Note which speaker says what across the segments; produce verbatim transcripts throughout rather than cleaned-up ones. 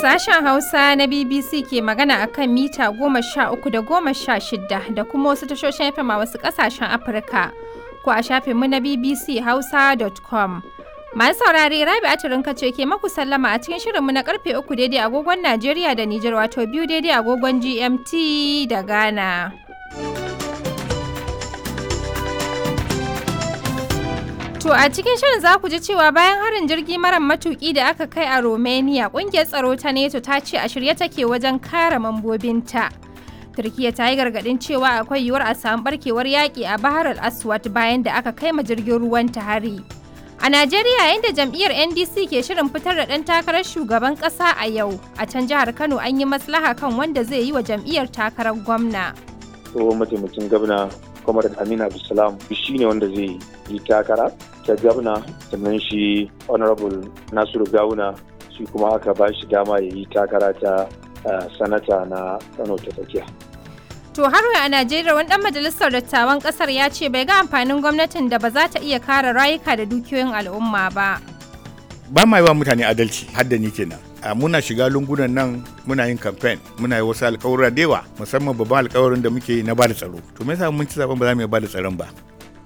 Speaker 1: Sashen Hausa na B B C ke magana a kan mita goma sha uku da goma sha shida da kuma wasu tashoshin F M a wasu ƙasashen Afirka ko a shafinmu na b b c hausa dot com. Masu saurare Rabi'atu Rinka ce ke maku sallama a cikin shirinmu na karfe uku daidai agogon Najeriya da Nijar wato biyu daidai agogon G M T da Ghana. To a cikin shirin za ku ji cewa bayan harin jirgi mara matuki da aka kai a Romania, kungiyar tsaro ta NATO ta ce a shirye take wajen kare mambobinta. Turkiyya ta yi gargadin cewa akwai yiwuwar a samu barkewar yaƙi a Bahar al-Aswad bayan da aka kai ma jirgin ruwan ta hari. A Najeriya, yayin da jam'iyyar N D C ke shirin fitar da ɗan takarar shugaban ƙasa a yau, a can jihar Kano an yi maslaha kan wanda zai yi wa jam'iyyar takarar gwamna.
Speaker 2: Tsohon mataimakin gwamna Kwamar Aminu Abdulsalam shi ne wanda zai yi takara ta gwamna, sannan shi Honorable Nasiru Gawuna shi kuma aka ba shi dama ya yi takara ta sanata na Kano ta tsakiya.
Speaker 1: To har a Najeriya wani dan majalisar dattawan kasar ya ce bai ga amfanin gwamnatin da ba za ta iya kare rayuka da dukiyoyin al'umma ba.
Speaker 3: Ba ma yi wa mutane adalci har da ni kenan. Muna shiga lungunan nan muna yin campaign muna yi wasu alƙawura da yawa musamman babban alƙawarin da muke yi na bada tsaro. To me yasa mun ci zaben ba za mu iya bada tsaron ba?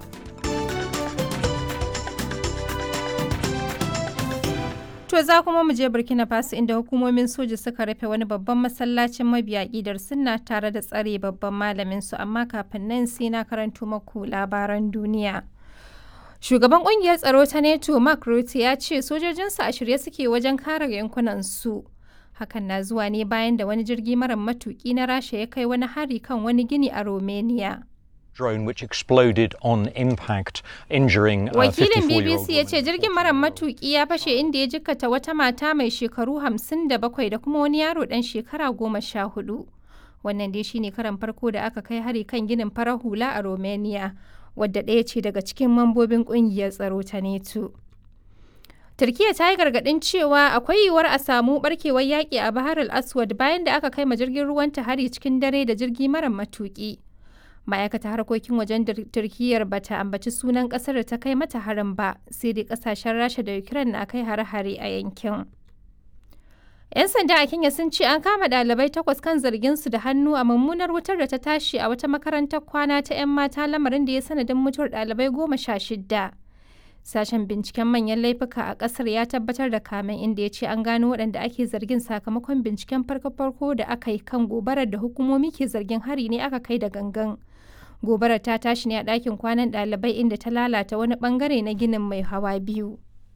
Speaker 1: To za kuma mu je Burkina Faso inda hukumomin soja suka rufe wani babban masallacin mabiya ƙidar sunna tare da tsare babban malamin su, amma kafin nan sai na karanto maku labaran duniya. Shugaban kungiyar tsaro ta NATO Mark Rutte ya ce sojojinsu a shirye suke wajen kare yankunan su. Hakan na zuwa ne bayan da wani jirgi mara matuki na Rasha ya kai wani hari kan wani gini a Romania.
Speaker 4: Drone which exploded on impact, injuring uh,
Speaker 1: Wakilin B B C ya ce jirgin mara matuki ya fashe inda ya jikkata wata mata mai shekaru hamsin da bakwai da kuma wani yaro dan shekara goma sha hudu. Wannan dai shine karan farko da aka kai hari kan ginin farar hula a Romania, wadda ɗaya ce daga cikin mambobin ƙungiyar tsaro ta NATO. Turkiyya ta yi gargaɗin cewa akwai yiwuwar a samu barkewar yaƙi a Bahar al-Aswad bayan da aka kai ma jirgin ruwan ta hari cikin dare da jirgi mara matuki. Ma'aikatar harkokin wajen Turkiyyar ba ta ambaci sunan ƙasar da ta kai mata harin ba, sai dai ƙasashen Rasha da Ukraine na kai hare-hare a yankin. 'Yan sanda a Kenya sun ce an kama ɗalibai takwas kan zargin su da hannu a mummunar wutar da ta tashi a wata makarantar kwana ta 'yan mata, lamarin da ya sanadin mutuwar ɗalibai goma sha shidda. Sashen binciken manyan laifuka a ƙasar ya tabbatar da kamen, inda ya ce an gano waɗanda ake zargin sakamakon binciken farko-farko da aka yi kan gobarar da hukumomi ke zargin hari ne aka kai da gangan. Gobarar ta tashi ne a ɗakin kwanan ɗalibai inda ta lalata wani ɓangare na ginin mai hawa biyu.